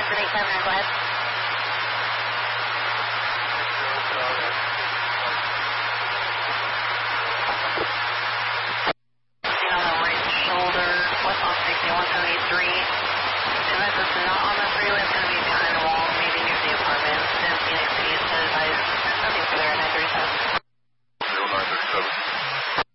879, go ahead. On the right shoulder, west on 173. If it's not on the freeway, it's going to be behind a wall, maybe near the apartments. And Phoenix City is advised, nothing clear at 937.